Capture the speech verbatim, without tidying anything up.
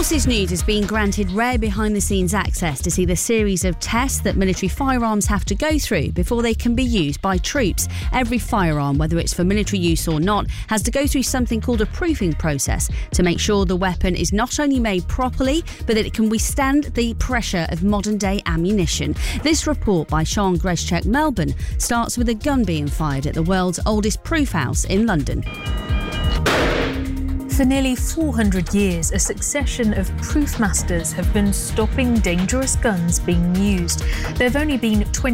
Forces News has been granted rare behind-the-scenes access to see the series of tests that military firearms have to go through before they can be used by troops. Every firearm, whether it's for military use or not, has to go through something called a proofing process to make sure the weapon is not only made properly, but that it can withstand the pressure of modern-day ammunition. This report by Sean Greschek Melbourne starts with a gun being fired at the world's oldest proof house in London. For nearly four hundred years, a succession of proof masters have been stopping dangerous guns being used. There have only been twenty